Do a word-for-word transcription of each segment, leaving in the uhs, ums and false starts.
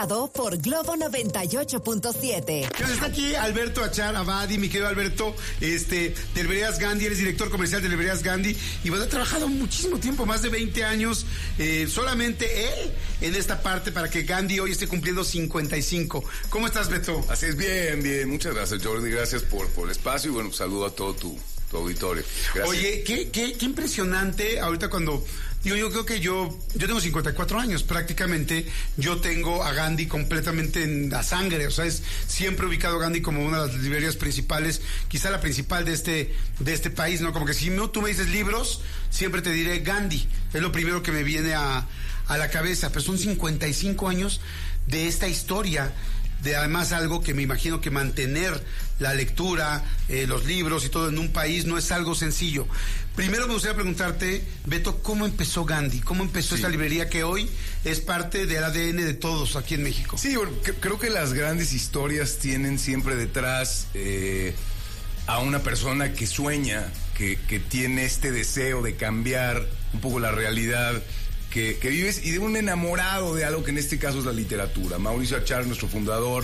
por Globo noventa y ocho punto siete. Está aquí Alberto Achar Abadi, mi querido Alberto, este, de Librerías Gandhi, eres director comercial de Librerías Gandhi, y bueno, ha trabajado muchísimo tiempo, más de veinte años, eh, solamente él en esta parte para que Gandhi hoy esté cumpliendo cincuenta y cinco. ¿Cómo estás, Beto? Así es, bien, bien, muchas gracias, Jordi, gracias por, por el espacio y bueno, saludo a todo tu, tu auditorio. Gracias. Oye, qué, qué, qué impresionante ahorita cuando... Digo, yo creo que yo, yo tengo cincuenta y cuatro años, prácticamente yo tengo a Gandhi completamente en la sangre, o sea, es siempre ubicado a Gandhi como una de las librerías principales, quizá la principal de este, de este país, ¿no? Como que si no, tú me dices libros, siempre te diré Gandhi, es lo primero que me viene a, a la cabeza, pero son cincuenta y cinco años de esta historia, de además algo que me imagino que mantener la lectura, eh, los libros y todo en un país no es algo sencillo. Primero me gustaría preguntarte, Beto, ¿cómo empezó Gandhi? ¿Cómo empezó sí. esta librería que hoy es parte del A D N de todos aquí en México? Sí, bueno, creo que las grandes historias tienen siempre detrás eh, a una persona que sueña, que, que tiene este deseo de cambiar un poco la realidad Que, que vives y de un enamorado de algo que en este caso es la literatura. Mauricio Achar, nuestro fundador,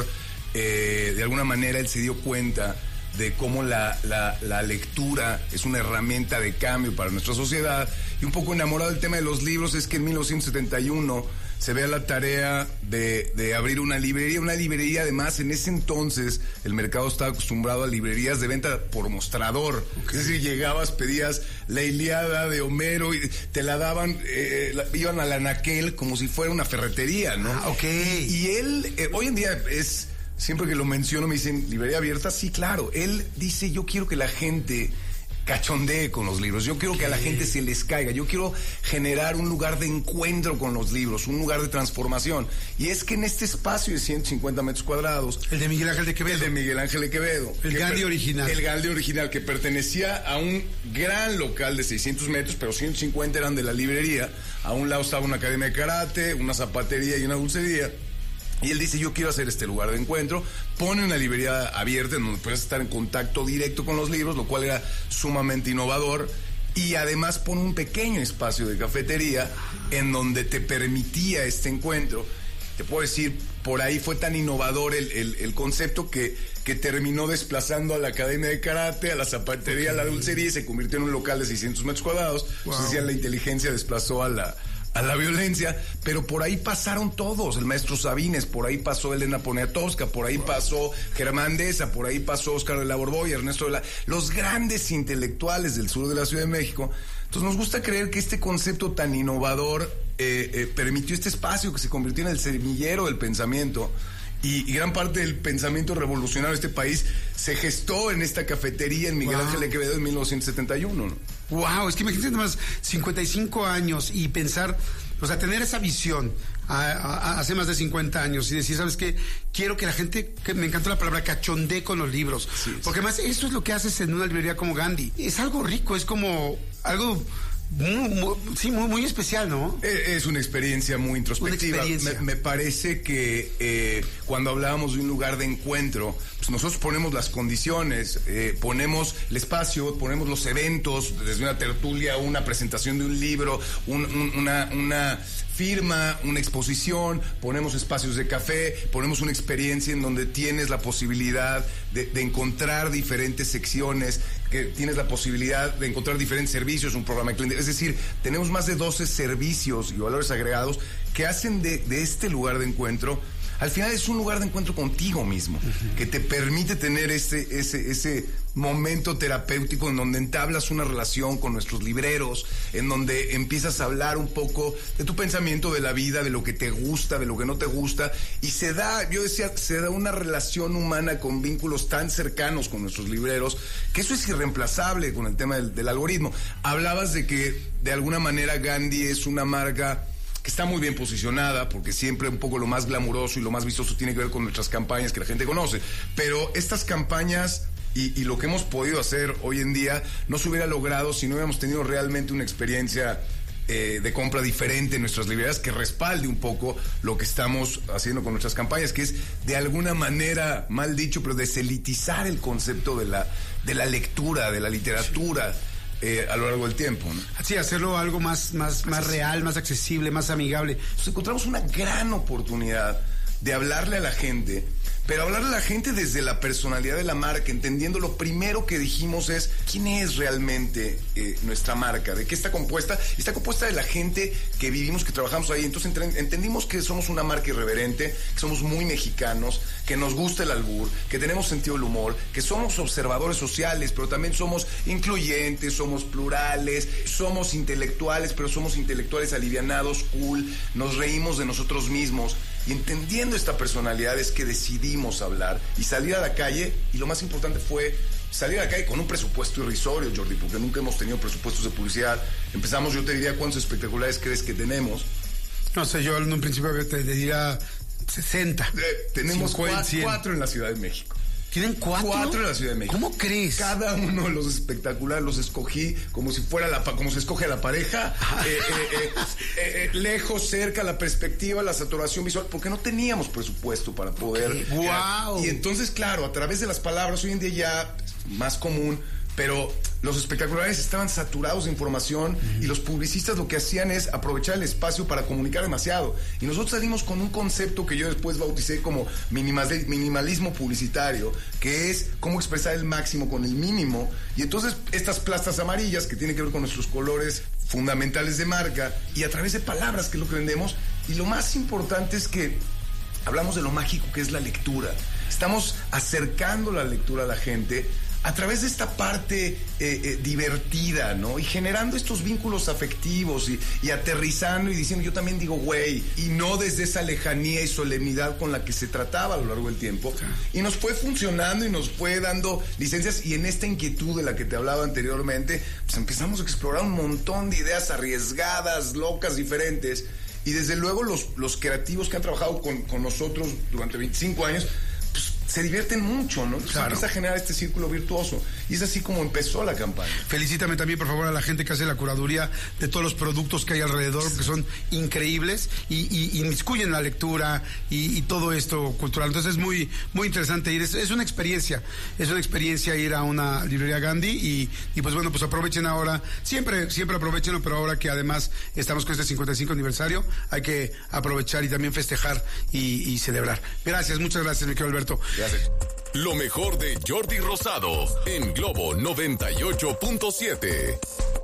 eh, de alguna manera él se dio cuenta de cómo la, la, la lectura es una herramienta de cambio para nuestra sociedad, y un poco enamorado del tema de los libros es que en mil novecientos setenta y uno se ve a la tarea de, de abrir una librería, una librería además en ese entonces el mercado estaba acostumbrado a librerías de venta por mostrador, okay. Es decir, llegabas, pedías la Ilíada de Homero y te la daban, eh, la, iban al anaquel como si fuera una ferretería, ¿no? Ah, ok. Y, y él, eh, hoy en día es, siempre que lo menciono me dicen, ¿librería abierta? Sí, claro. Él dice, yo quiero que la gente cachondee con los libros, yo quiero okay. que a la gente se les caiga, yo quiero generar un lugar de encuentro con los libros, un lugar de transformación, y es que en este espacio de ciento cincuenta metros cuadrados, el de Miguel Ángel de Quevedo, el de Miguel Ángel de Quevedo, el Gandhi original, el Gandhi original, que pertenecía a un gran local de seiscientos metros, pero ciento cincuenta eran de la librería, a un lado estaba una academia de karate, una zapatería y una dulcería. Y él dice, yo quiero hacer este lugar de encuentro, pone una librería abierta en donde puedes estar en contacto directo con los libros, lo cual era sumamente innovador, y además pone un pequeño espacio de cafetería en donde te permitía este encuentro. Te puedo decir, por ahí fue tan innovador el, el, el concepto que, que terminó desplazando a la academia de karate, a la zapatería, okay. a la dulcería, y se convirtió en un local de seiscientos metros cuadrados. Wow. Entonces decían, la inteligencia desplazó a la... a la violencia, pero por ahí pasaron todos, el maestro Sabines, por ahí pasó Elena Poniatowska, por ahí pasó Germán Deza, por ahí pasó Óscar de la Borbolla, Ernesto de la... los grandes intelectuales del sur de la Ciudad de México. Entonces nos gusta creer que este concepto tan innovador eh, eh, permitió este espacio que se convirtió en el semillero del pensamiento, y, y gran parte del pensamiento revolucionario de este país se gestó en esta cafetería en Miguel wow. Ángel de Quevedo en mil novecientos setenta y uno, ¿no? Wow, es que imagínate más cincuenta y cinco años y pensar, o sea, tener esa visión a, a, hace más de cincuenta años y decir, ¿sabes qué? Quiero que la gente, que me encantó la palabra, cachondee con los libros. Sí, porque además eso es lo que haces en una librería como Gandhi. Es algo rico, es como algo... Muy, muy, sí, muy, muy especial, ¿no? Es una experiencia muy introspectiva. Experiencia. Me, me parece que eh, cuando hablábamos de un lugar de encuentro, pues nosotros ponemos las condiciones, eh, ponemos el espacio, ponemos los eventos, desde una tertulia, una presentación de un libro, un, un, una, una firma, una exposición, ponemos espacios de café, ponemos una experiencia en donde tienes la posibilidad de, de encontrar diferentes secciones, que tienes la posibilidad de encontrar diferentes servicios, un programa de cliente. Es decir, tenemos más de doce servicios y valores agregados que hacen de, de este lugar de encuentro, al final es un lugar de encuentro contigo mismo, uh-huh. que te permite tener ese, ese, ese momento terapéutico en donde entablas una relación con nuestros libreros, en donde empiezas a hablar un poco de tu pensamiento, de la vida, de lo que te gusta, de lo que no te gusta, y se da, yo decía, se da una relación humana con vínculos tan cercanos con nuestros libreros, que eso es irreemplazable con el tema del, del algoritmo. Hablabas de que de alguna manera Gandhi es una marca que está muy bien posicionada, porque siempre un poco lo más glamuroso y lo más vistoso tiene que ver con nuestras campañas que la gente conoce, pero estas campañas y, y lo que hemos podido hacer hoy en día no se hubiera logrado si no hubiéramos tenido realmente una experiencia eh, de compra diferente en nuestras librerías que respalde un poco lo que estamos haciendo con nuestras campañas, que es de alguna manera, mal dicho, pero deselitizar el concepto de la, de la lectura, de la literatura. Sí. Eh, a lo largo del tiempo, ¿no? Sí, hacerlo algo más, más, más real, más accesible, más amigable. Entonces encontramos una gran oportunidad de hablarle a la gente, pero hablarle a la gente desde la personalidad de la marca, entendiendo lo primero que dijimos es quién es realmente eh, nuestra marca, de qué está compuesta. Está compuesta de la gente que vivimos, que trabajamos ahí. Entonces ent- entendimos que somos una marca irreverente, que somos muy mexicanos, que nos gusta el albur, que tenemos sentido del humor, que somos observadores sociales, pero también somos incluyentes, somos plurales, somos intelectuales, pero somos intelectuales alivianados, cool, nos reímos de nosotros mismos. Y entendiendo esta personalidad es que decidimos hablar y salir a la calle, y lo más importante fue salir a la calle con un presupuesto irrisorio, Jordi, porque nunca hemos tenido presupuestos de publicidad. Empezamos, yo te diría, ¿cuántos espectaculares crees que tenemos? No sé, yo en un principio te diría sesenta. Eh, tenemos cincuenta, cuatro, cuatro en la Ciudad de México. ¿Tienen cuatro? Cuatro en la Ciudad de México. ¿Cómo crees? Cada uno de los espectaculares los escogí como si fuera la, como se escoge a la pareja, eh, eh, eh, eh, eh, lejos, cerca, la perspectiva, la saturación visual, porque no teníamos presupuesto para poder. Okay. Wow. Y entonces, claro, a través de las palabras, hoy en día ya es más común, pero los espectaculares estaban saturados de información, uh-huh. y los publicistas lo que hacían es aprovechar el espacio para comunicar demasiado. Y nosotros salimos con un concepto que yo después bauticé como minimalismo publicitario, que es cómo expresar el máximo con el mínimo. Y entonces estas plastas amarillas que tienen que ver con nuestros colores fundamentales de marca, y a través de palabras, que es lo que vendemos. Y lo más importante es que hablamos de lo mágico que es la lectura. Estamos acercando la lectura a la gente a través de esta parte eh, eh, divertida, ¿no? Y generando estos vínculos afectivos y, y aterrizando y diciendo, yo también digo güey, y no desde esa lejanía y solemnidad con la que se trataba a lo largo del tiempo. Y nos fue funcionando y nos fue dando licencias, y en esta inquietud de la que te hablaba anteriormente, pues empezamos a explorar un montón de ideas arriesgadas, locas, diferentes. Y desde luego los, los creativos que han trabajado con, con nosotros durante veinticinco años, pues se divierten mucho, ¿no? Entonces claro, empieza a generar este círculo virtuoso. Y es así como empezó la campaña. Felicítame también, por favor, a la gente que hace la curaduría de todos los productos que hay alrededor, que son increíbles y, y, y inmiscuyen la lectura y, y todo esto cultural. Entonces es muy, muy interesante ir. Es, es una experiencia, es una experiencia ir a una librería Gandhi y, y pues bueno, pues aprovechen ahora, siempre, siempre aprovechenlo, pero ahora que además estamos con este cincuenta y cinco aniversario, hay que aprovechar y también festejar y, y celebrar. Gracias, muchas gracias, mi querido Alberto. Gracias. Lo mejor de Jordi Rosado en Globo noventa y ocho punto siete.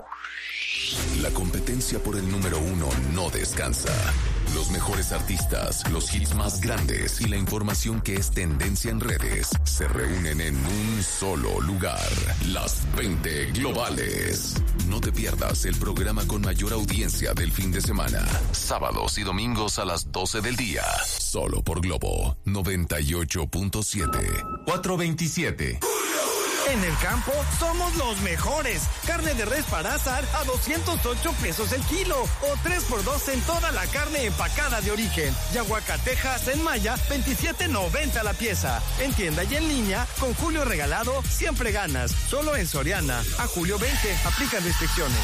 La competencia por el número uno no descansa. Los mejores artistas, los hits más grandes y la información que es tendencia en redes se reúnen en un solo lugar. Las veinte Globales. No te pierdas el programa con mayor audiencia del fin de semana. Sábados y domingos a las doce del día. Solo por Globo noventa y ocho punto siete. cuatro veintisiete. En el campo somos los mejores. Carne de res para asar a doscientos ocho pesos el kilo o tres por dos en toda la carne empacada de origen. Y aguacatejas en Maya, veintisiete noventa la pieza. En tienda y en línea, con Julio regalado, siempre ganas. Solo en Soriana. A julio veinte, aplican restricciones.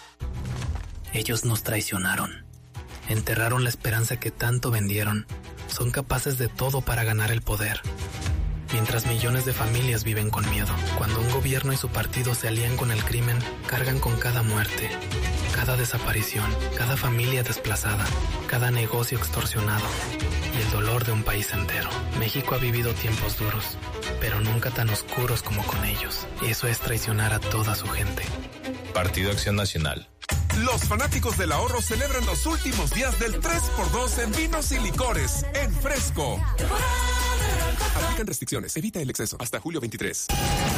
Ellos nos traicionaron. Enterraron la esperanza que tanto vendieron. Son capaces de todo para ganar el poder. Mientras millones de familias viven con miedo. Cuando un gobierno y su partido se alían con el crimen, cargan con cada muerte, cada desaparición, cada familia desplazada, cada negocio extorsionado y el dolor de un país entero. México ha vivido tiempos duros, pero nunca tan oscuros como con ellos. Eso es traicionar a toda su gente. Partido Acción Nacional. Los fanáticos del ahorro celebran los últimos días del tres por dos en vinos y licores en Fresco. Aplican restricciones. Evita el exceso. Hasta julio veintitrés.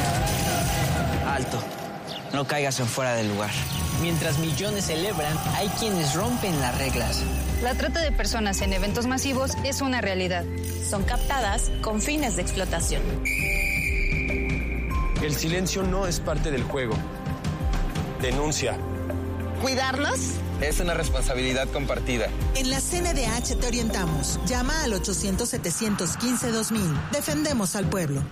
Alto. No caigas en fuera del lugar. Mientras millones celebran, hay quienes rompen las reglas. La trata de personas en eventos masivos es una realidad. Son captadas con fines de explotación. El silencio no es parte del juego. Denuncia. ¿Cuidarnos? Es una responsabilidad compartida. En la C N D H te orientamos. Llama al ochocientos, setecientos quince, dos mil. Defendemos al pueblo.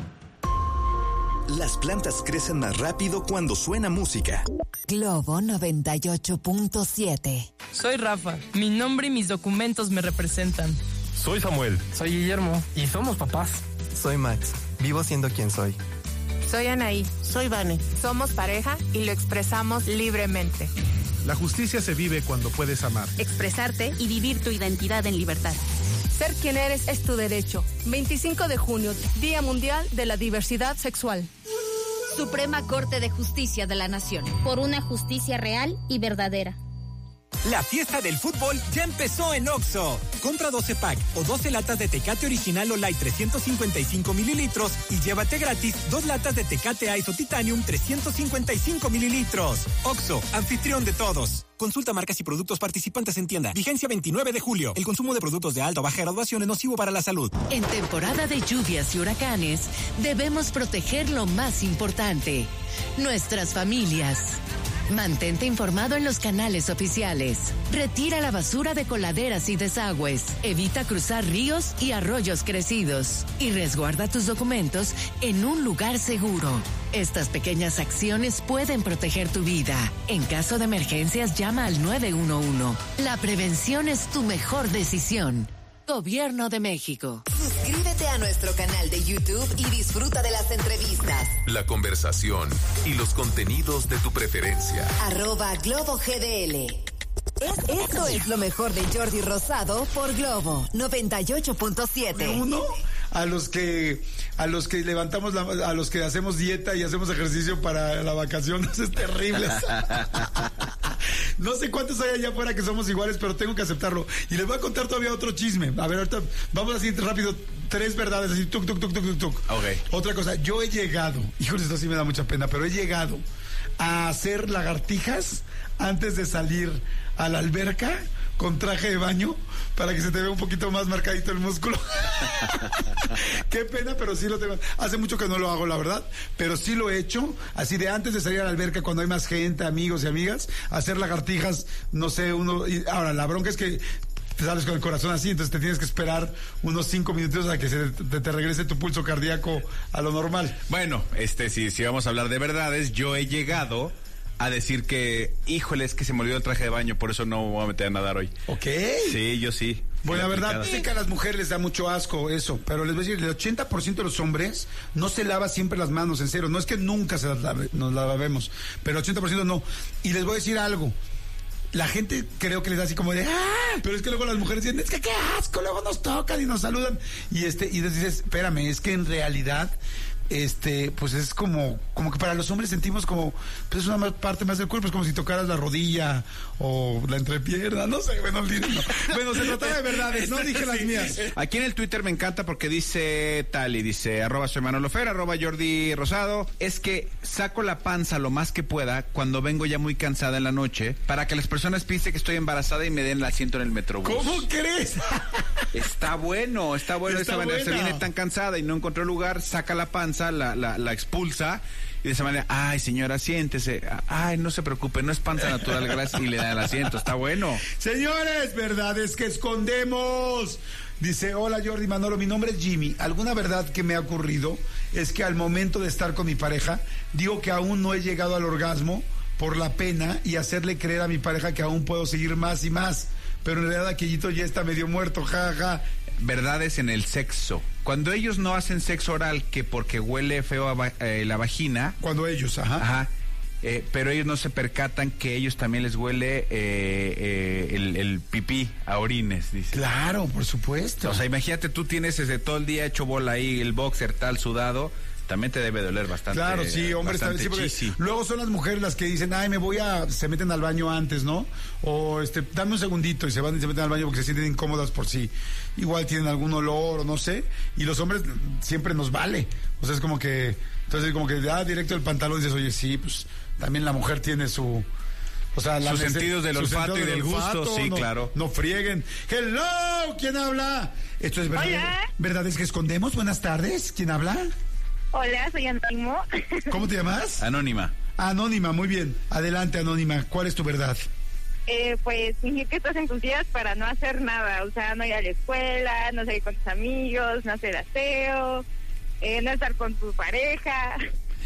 Las plantas crecen más rápido cuando suena música. Globo noventa y ocho punto siete. Soy Rafa. Mi nombre y mis documentos me representan. Soy Samuel. Soy Guillermo. Y somos papás. Soy Max. Vivo siendo quien soy. Soy Anaí. Soy Vane. Somos pareja y lo expresamos libremente. La justicia se vive cuando puedes amar, expresarte y vivir tu identidad en libertad. Ser quien eres es tu derecho. veinticinco de junio, Día Mundial de la Diversidad Sexual. Suprema Corte de Justicia de la Nación. Por una justicia real y verdadera. La fiesta del fútbol ya empezó en Oxxo. Compra doce pack o doce latas de Tecate Original o Light trescientos cincuenta y cinco mililitros y llévate gratis dos latas de Tecate Ice o Titanium trescientos cincuenta y cinco mililitros. Oxxo, anfitrión de todos. Consulta marcas y productos participantes en tienda. Vigencia veintinueve de julio. El consumo de productos de alta o baja graduación es nocivo para la salud. En temporada de lluvias y huracanes, debemos proteger lo más importante: nuestras familias. Mantente informado en los canales oficiales. Retira la basura de coladeras y desagües. Evita cruzar ríos y arroyos crecidos. Y resguarda tus documentos en un lugar seguro. Estas pequeñas acciones pueden proteger tu vida. En caso de emergencias, llama al nueve uno uno. La prevención es tu mejor decisión. Gobierno de México. Suscríbete a nuestro canal de YouTube y disfruta de las entrevistas. La conversación y los contenidos de tu preferencia. Arroba Globo G D L. Es, esto es lo mejor de Jordi Rosado por Globo noventa y ocho punto siete. Uno a los que a los que levantamos la, a los que hacemos dieta y hacemos ejercicio para la vacación, es terrible. No sé cuántos hay allá afuera que somos iguales, pero tengo que aceptarlo. Y les voy a contar todavía otro chisme. A ver, ahorita vamos así rápido, tres verdades, así, tuc, tuc, tuc, tuc, tuc, tuc. Okay. Otra cosa, yo he llegado, híjole, esto sí me da mucha pena, pero he llegado a hacer lagartijas antes de salir a la alberca con traje de baño para que se te vea un poquito más marcadito el músculo. Qué pena, pero sí lo tengo. Hace mucho que no lo hago, la verdad, pero sí lo he hecho, así de antes de salir a la alberca cuando hay más gente, amigos y amigas, hacer lagartijas, no sé, uno... Y ahora, la bronca es que te sales con el corazón así, entonces te tienes que esperar unos cinco minutos a que se te, te regrese tu pulso cardíaco a lo normal. Bueno, este, si, si vamos a hablar de verdades, yo he llegado a decir que, híjole, es que se me olvidó el traje de baño, por eso no me voy a meter a nadar hoy. Ok. Sí, yo sí. Bueno, la verdad, sé que a las mujeres les da mucho asco eso, pero les voy a decir, el ochenta por ciento de los hombres no se lava siempre las manos, en serio. No es que nunca se las lave, nos las lavemos, pero el ochenta por ciento no. Y les voy a decir algo. La gente creo que les da así como de, ¡ah! Pero es que luego las mujeres dicen, es que qué asco, luego nos tocan y nos saludan. Y este, y dices, espérame, es que en realidad... este, pues es como, como que para los hombres sentimos como, pues es una parte más del cuerpo, es como si tocaras la rodilla o la entrepierna, no sé, bueno, no. Bueno, se trataba de verdades, no dije las mías. Aquí en el Twitter me encanta porque dice tal y dice, arroba soy Manolo Fer, arroba Jordi Rosado, es que saco la panza lo más que pueda cuando vengo ya muy cansada en la noche para que las personas piensen que estoy embarazada y me den el asiento en el metrobús. ¿Cómo crees? Está bueno, está bueno, está esa manera, se buena. viene tan cansada y no encontró lugar, saca la panza, La, la, la expulsa y de esa manera, ay señora, siéntese, ay no se preocupe, no es panza natural, gracias, y le da el asiento, está bueno. Señores, verdades que escondemos. Dice, hola Jordi, Manolo, mi nombre es Jimmy. Alguna verdad que me ha ocurrido es que al momento de estar con mi pareja, digo que aún no he llegado al orgasmo por la pena y hacerle creer a mi pareja que aún puedo seguir más y más, pero en realidad aquellito ya está medio muerto, ja, ja. Verdades en el sexo. Cuando ellos no hacen sexo oral, que porque huele feo a va, eh, la vagina. Cuando ellos, ajá. Ajá. Eh, pero ellos no se percatan que ellos también les huele eh, eh, el, el pipí a orines, dice. Claro, por supuesto. O sea, imagínate, tú tienes desde todo el día hecho bola ahí, el boxer tal sudado. También te debe doler bastante. Claro, sí, hombres también. Sí, sí. Luego son las mujeres las que dicen, ay, me voy a... Se meten al baño antes, ¿no? O, este, dame un segundito y se van y se meten al baño porque se sienten incómodas por sí. Igual tienen algún olor o no sé. Y los hombres siempre nos vale. O sea, es como que... Entonces, como que, ah, directo del pantalón dices, oye, sí, pues también la mujer tiene su... O sea, sus sentidos del olfato y del olfato, gusto, sí, no, claro. No frieguen. Hello, ¿quién habla? Esto es verdad. Hola. ¿Verdades que escondemos? Buenas tardes. ¿Quién habla? Hola, soy Anónimo. ¿Cómo te llamas? Anónima. Anónima, muy bien. Adelante, Anónima. ¿Cuál es tu verdad? Eh, pues fingir que estás en tus días para no hacer nada. O sea, no ir a la escuela, no salir con tus amigos, no hacer aseo, eh, no estar con tu pareja.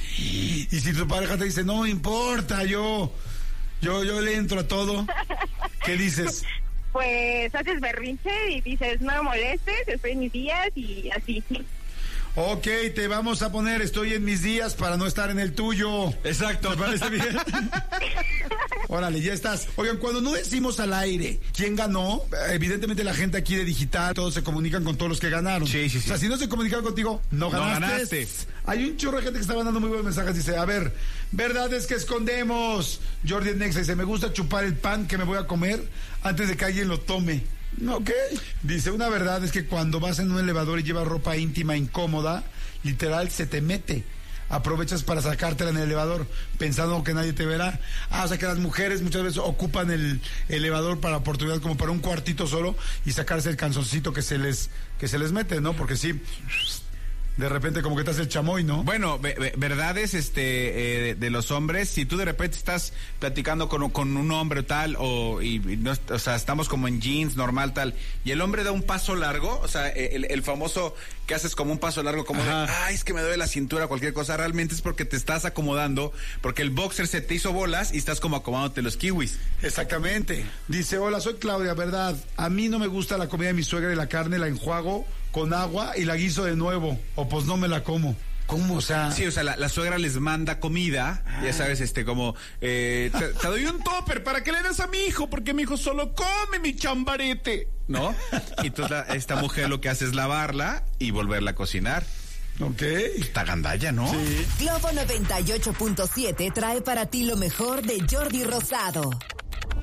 Y si tu pareja te dice, no importa, yo, yo, yo le entro a todo, ¿qué dices? Pues haces berrinche y dices, no me molestes, estoy en mis días y así. Ok, te vamos a poner estoy en mis días para no estar en el tuyo. Exacto. ¿Te parece bien? Órale, ya estás. Oigan, cuando no decimos al aire quién ganó, evidentemente la gente aquí de digital, todos se comunican con todos los que ganaron. Sí, sí, sí. O sea, si no se comunicaron contigo, no ganaste. No ganaste. Hay un chorro de gente que está mandando muy buenos mensajes. Dice, a ver, verdad es que escondemos. Jordi Nexa dice, me gusta chupar el pan que me voy a comer antes de que alguien lo tome. Ok. Dice, una verdad es que cuando vas en un elevador y llevas ropa íntima incómoda, literal se te mete. Aprovechas para sacártela en el elevador pensando que nadie te verá. Ah, o sea que las mujeres muchas veces ocupan el elevador para oportunidad, como para un cuartito solo, y sacarse el canzoncito que se les, que se les mete, ¿no? Porque sí, de repente como que te hace el chamoy, ¿no? Bueno, ve, ve, verdades este, eh, de los hombres, si tú de repente estás platicando con, con un hombre tal, o, y, y no, o sea, estamos como en jeans, normal tal, y el hombre da un paso largo, o sea, el, el famoso que haces como un paso largo, como de, ay, es que me duele la cintura, cualquier cosa, realmente es porque te estás acomodando, porque el boxer se te hizo bolas y estás como acomodándote los kiwis. Exactamente. Dice, hola, soy Claudia, verdad, a mí no me gusta la comida de mi suegra y la carne la enjuago con agua y la guiso de nuevo, o pues no me la como. ¿Cómo? O sea... Sí, o sea, la, la suegra les manda comida, ah. ya sabes, este, como, eh, te, te doy un topper para que le des a mi hijo, porque mi hijo solo come mi chambarete, ¿no? Y entonces la, esta mujer lo que hace es lavarla y volverla a cocinar. Ok. Está gandalla, ¿no? Sí. Globo noventa y ocho punto siete trae para ti lo mejor de Jordi Rosado.